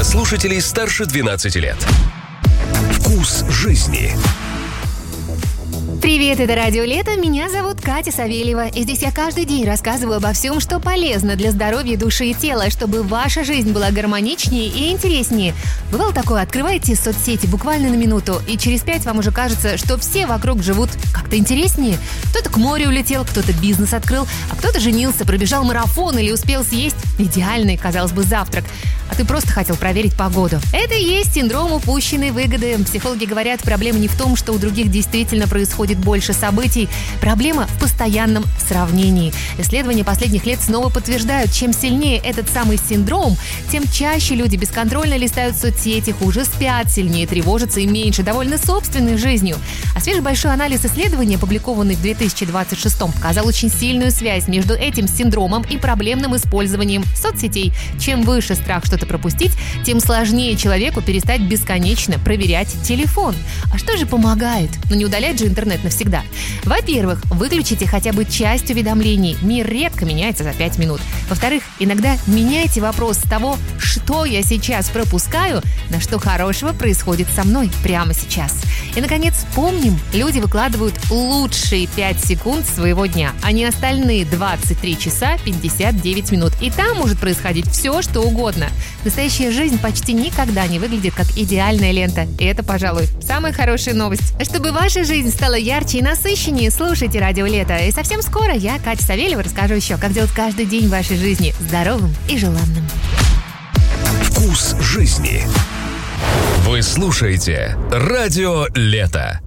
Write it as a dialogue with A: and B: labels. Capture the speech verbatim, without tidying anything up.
A: слушателей старше двенадцати лет. Вкус жизни.
B: Привет, это Радио Лето, меня зовут Катя Савельева, и здесь я каждый день рассказываю обо всем, что полезно для здоровья души и тела, чтобы ваша жизнь была гармоничнее и интереснее. Бывало такое, открываете соцсети буквально на минуту, и через пять вам уже кажется, что все вокруг живут как-то интереснее. Кто-то к морю улетел, кто-то бизнес открыл, а кто-то женился, пробежал марафон или успел съесть идеальный, казалось бы, завтрак. А ты просто хотел проверить погоду. Это и есть синдром упущенной выгоды. Психологи говорят, проблема не в том, что у других действительно происходит больше событий. Проблема в постоянном сравнении. Исследования последних лет снова подтверждают, чем сильнее этот самый синдром, тем чаще люди бесконтрольно листают соцсети, хуже спят, сильнее тревожатся и меньше довольны собственной жизнью. А свежий большой анализ исследования, опубликованный в две тысячи двадцать шестом, показал очень сильную связь между этим синдромом и проблемным использованием соцсетей. Чем выше страх что-то пропустить, тем сложнее человеку перестать бесконечно проверять телефон. А что же помогает? Ну не удалять же интернет навсегда. Во-первых, выключите хотя бы часть уведомлений. Мир редко меняется за пять минут. Во-вторых, иногда меняйте вопрос с того, что я сейчас пропускаю, на что хорошего происходит со мной прямо сейчас. И, наконец, помним, люди выкладывают лучшие пять секунд своего дня, а не остальные двадцать три часа пятьдесят девять минут. И там может происходить все, что угодно. Настоящая жизнь почти никогда не выглядит как идеальная лента. И это, пожалуй, самая хорошая новость. Чтобы ваша жизнь стала ярче и насыщеннее, слушайте Радио Лето. И совсем скоро я, Катя Савельева, расскажу еще, как делать каждый день вашей жизни здоровым и желанным.
A: Вкус жизни. Вы слушаете Радио Лето.